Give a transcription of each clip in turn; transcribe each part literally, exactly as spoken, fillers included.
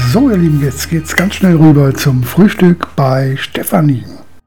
So, ihr Lieben, jetzt geht's ganz schnell rüber zum Frühstück bei Stefanie.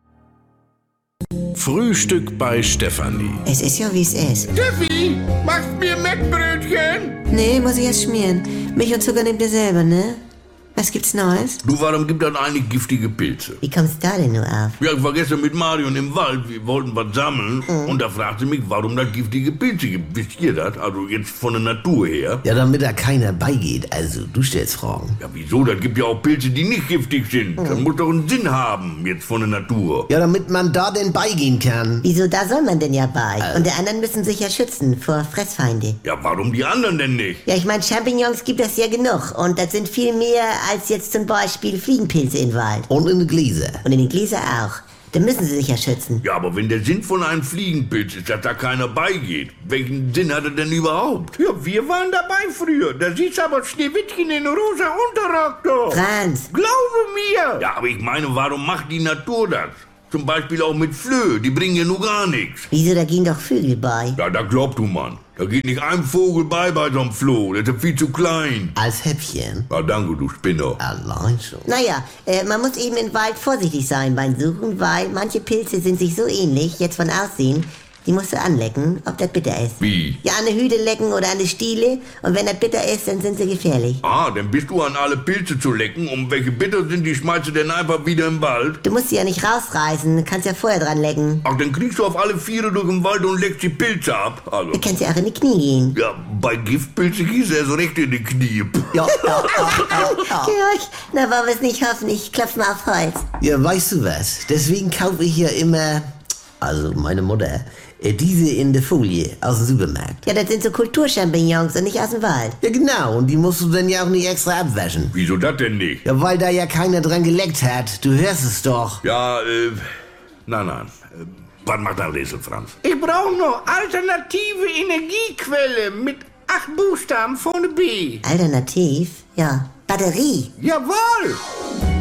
Frühstück bei Stefanie. Es ist ja, wie es ist. Steffi, machst mir Mettbrötchen? Nee, muss ich erst schmieren. Milch und Zucker nehmt ihr selber, ne? Was gibt's Neues? Du, warum gibt das eigentlich giftige Pilze? Wie kommst du da denn nur auf? Ja, ich war gestern mit Marion im Wald, wir wollten was sammeln Mhm. und da fragte mich, warum das giftige Pilze gibt. Wisst ihr das? Also jetzt von der Natur her. Ja, damit da keiner beigeht. Also, du stellst Fragen. Ja, wieso? Das gibt ja auch Pilze, die nicht giftig sind. Das muss doch einen Sinn haben, jetzt von der Natur. Ja, damit man da denn beigehen kann. Wieso, da soll man denn ja bei? Und die anderen müssen sich ja schützen vor Fressfeinde. Ja, warum die anderen denn nicht? Ja, ich meine, Champignons gibt es ja genug. Und das sind viel mehr als jetzt zum Beispiel Fliegenpilze im Wald. Und in den Gläser. Und in den Gläser auch. Da müssen sie sich ja schützen. Ja, aber wenn der Sinn von einem Fliegenpilz ist, dass da keiner beigeht, welchen Sinn hat er denn überhaupt? Ja, wir waren dabei früher. Da siehst du aber Schneewittchen in rosa Unterrock doch. Franz, Glaube mir! Ja, aber ich meine, warum macht die Natur das? Zum Beispiel auch mit Flöhe, die bringen ja nur gar nichts. wieso, da gehen doch Vögel bei. Ja, da glaubt du, Mann. Da geht nicht ein Vogel bei bei so einem Floh, der ist ja viel zu klein. Als Häppchen. Ja, danke, du Spinner. Allein schon. Naja, äh, man muss eben im Wald vorsichtig sein beim Suchen, weil manche Pilze sind sich so ähnlich, jetzt von Aussehen, die musst du anlecken, ob das bitter ist. Wie? Ja, an die Hüte lecken oder an die Stiele, und wenn das bitter ist, dann sind sie gefährlich. Ah, dann bist du an alle Pilze zu lecken, und welche bitter sind, die schmeißt du denn einfach wieder im Wald? Du musst sie ja nicht rausreißen, kannst ja vorher dran lecken. Ach, dann kriegst du auf alle Viere durch den Wald und leckst die Pilze ab. Also, Du kannst ja auch in die Knie gehen. ja, bei Giftpilzen gießt er so recht in die Knie. Ja, ja, ja, ja, ja. Georg, na, wollen wir es nicht hoffen, ich klopf mal auf Holz. Ja, weißt du was? Deswegen kaufe ich ja immer, also meine Mutter, äh, diese in der Folie aus dem Supermarkt. Ja, das sind so Kulturchampignons und nicht aus dem Wald. Ja, genau. Und die musst du dann ja auch nicht extra abwaschen. Wieso das denn nicht? Ja, weil da ja keiner dran geleckt hat. Du hörst es doch. Ja, äh, nein, nein. Äh, was macht ein Rätsel, Franz? Ich brauche noch alternative Energiequelle mit acht Buchstaben vorne B. Alternativ? Ja, Batterie. Jawohl!